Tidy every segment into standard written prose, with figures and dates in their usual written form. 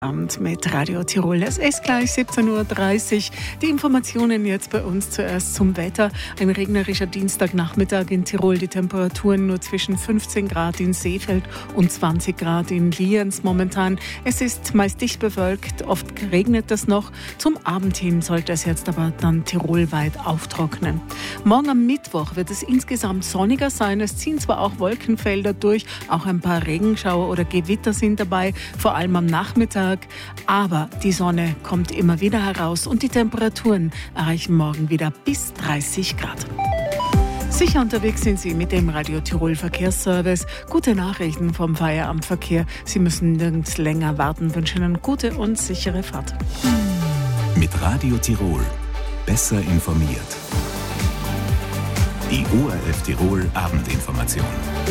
Abend mit Radio Tirol. Es ist gleich 17.30 Uhr. Die Informationen jetzt bei uns zuerst zum Wetter. Ein regnerischer Dienstagnachmittag in Tirol. Die Temperaturen nur zwischen 15 Grad in Seefeld und 20 Grad in Lienz momentan. Es ist meist dicht bewölkt, oft regnet es noch. Zum Abend hin sollte es jetzt aber dann tirolweit auftrocknen. Morgen am Mittwoch wird es insgesamt sonniger sein. Es ziehen zwar auch Wolkenfelder durch, auch ein paar Regenschauer oder Gewitter sind dabei, vor allem am Nachmittag. Aber die Sonne kommt immer wieder heraus und die Temperaturen erreichen morgen wieder bis 30 Grad. Sicher unterwegs sind Sie mit dem Radio Tirol Verkehrsservice. Gute Nachrichten vom Feierabendverkehr. Sie müssen nirgends länger warten. Wünschen Ihnen gute und sichere Fahrt. Mit Radio Tirol besser informiert. Die ORF Tirol Abendinformation.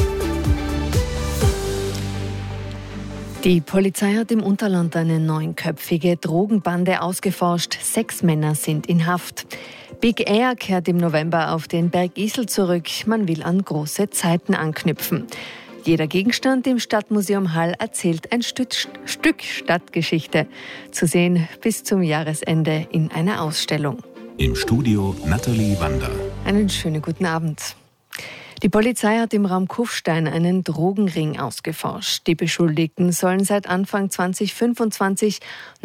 Die Polizei hat im Unterland eine 9-köpfige Drogenbande ausgeforscht. 6 Männer sind in Haft. Big Air kehrt im November auf den Berg Isel zurück. Man will an große Zeiten anknüpfen. Jeder Gegenstand im Stadtmuseum Hall erzählt ein Stück Stadtgeschichte. Zu sehen bis zum Jahresende in einer Ausstellung. Im Studio Nathalie Wander. Einen schönen guten Abend. Die Polizei hat im Raum Kufstein einen Drogenring ausgeforscht. Die Beschuldigten sollen seit Anfang 2025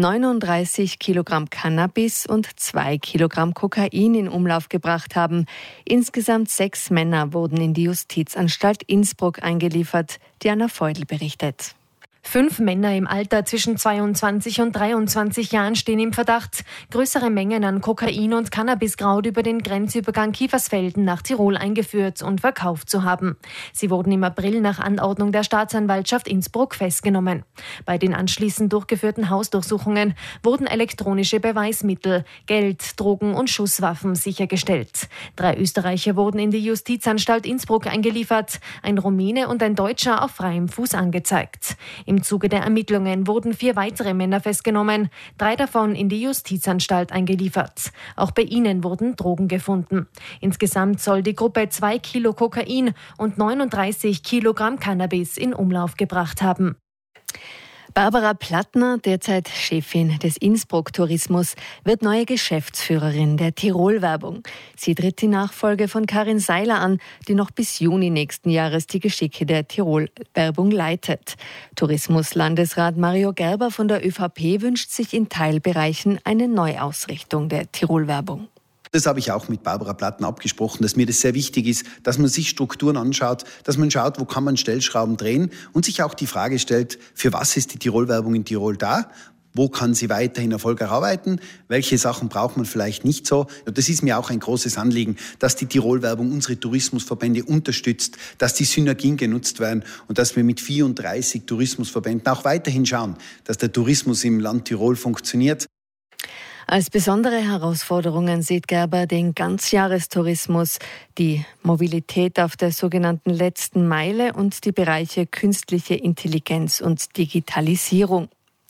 39 Kilogramm Cannabis und 2 Kilogramm Kokain in Umlauf gebracht haben. Insgesamt 6 Männer wurden in die Justizanstalt Innsbruck eingeliefert. Diana Feudel berichtet. 5 Männer im Alter zwischen 22 und 23 Jahren stehen im Verdacht, größere Mengen an Kokain und Cannabiskraut über den Grenzübergang Kiefersfelden nach Tirol eingeführt und verkauft zu haben. Sie wurden im April nach Anordnung der Staatsanwaltschaft Innsbruck festgenommen. Bei den anschließend durchgeführten Hausdurchsuchungen wurden elektronische Beweismittel, Geld, Drogen und Schusswaffen sichergestellt. 3 Österreicher wurden in die Justizanstalt Innsbruck eingeliefert, ein Rumäne und ein Deutscher auf freiem Fuß angezeigt. Im Zuge der Ermittlungen wurden 4 weitere Männer festgenommen, 3 davon in die Justizanstalt eingeliefert. Auch bei ihnen wurden Drogen gefunden. Insgesamt soll die Gruppe 2 Kilo Kokain und 39 Kilogramm Cannabis in Umlauf gebracht haben. Barbara Plattner, derzeit Chefin des Innsbruck Tourismus, wird neue Geschäftsführerin der Tirol-Werbung. Sie tritt die Nachfolge von Karin Seiler an, die noch bis Juni nächsten Jahres die Geschicke der Tirol-Werbung leitet. Tourismuslandesrat Mario Gerber von der ÖVP wünscht sich in Teilbereichen eine Neuausrichtung der Tirol-Werbung. Das habe ich auch mit Barbara Plattner abgesprochen, dass mir das sehr wichtig ist, dass man sich Strukturen anschaut, dass man schaut, wo kann man Stellschrauben drehen und sich auch die Frage stellt, für was ist die Tirol-Werbung in Tirol da? Wo kann sie weiterhin erfolgreich arbeiten? Welche Sachen braucht man vielleicht nicht so? Das ist mir auch ein großes Anliegen, dass die Tirol-Werbung unsere Tourismusverbände unterstützt, dass die Synergien genutzt werden und dass wir mit 34 Tourismusverbänden auch weiterhin schauen, dass der Tourismus im Land Tirol funktioniert. Als besondere Herausforderungen sieht Gerber den Ganzjahrestourismus, die Mobilität auf der sogenannten letzten Meile und die Bereiche künstliche Intelligenz und Digitalisierung.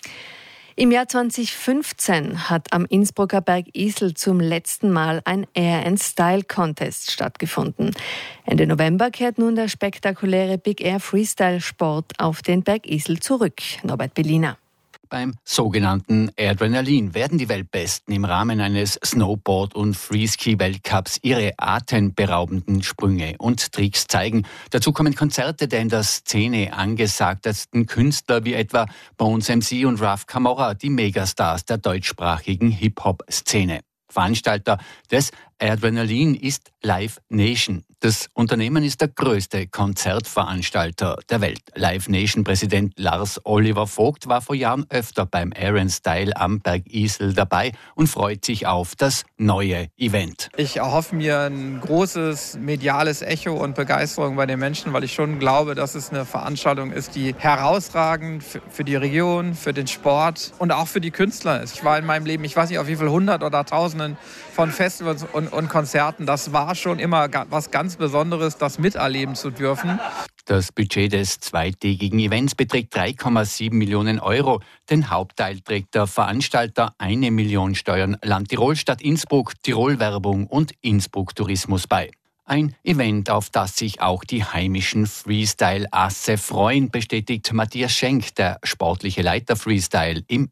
Im Jahr 2015 hat am Innsbrucker Berg Isel zum letzten Mal ein Air and Style Contest stattgefunden. Ende November kehrt nun der spektakuläre Big Air Freestyle Sport auf den Berg Isel zurück. Norbert Bellina. Beim sogenannten Adrenalin werden die Weltbesten im Rahmen eines Snowboard- und Freeski-Weltcups ihre atemberaubenden Sprünge und Tricks zeigen. Dazu kommen Konzerte der in der Szene angesagtesten Künstler wie etwa Bones MC und Raf Camorra, die Megastars der deutschsprachigen Hip-Hop-Szene. Veranstalter des Adrenalin ist Live Nation. Das Unternehmen ist der größte Konzertveranstalter der Welt. Live Nation-Präsident Lars Oliver Vogt war vor Jahren öfter beim Air and Style am Berg Isel dabei und freut sich auf das neue Event. Ich erhoffe mir ein großes mediales Echo und Begeisterung bei den Menschen, weil ich schon glaube, dass es eine Veranstaltung ist, die herausragend für die Region, für den Sport und auch für die Künstler ist. Ich war in meinem Leben, ich weiß nicht, auf wie viel 100 oder Tausenden von Festivals und Konzerten. Das war schon immer was ganz Besonderes, das miterleben zu dürfen. Das Budget des zweitägigen Events beträgt 3,7 Millionen Euro. Den Hauptteil trägt der Veranstalter 1 Million Steuern Land Tirol, Stadt Innsbruck, Tirol Werbung und Innsbruck Tourismus bei. Ein Event, auf das sich auch die heimischen Freestyle-Asse freuen, bestätigt Matthias Schenk, der sportliche Leiter Freestyle im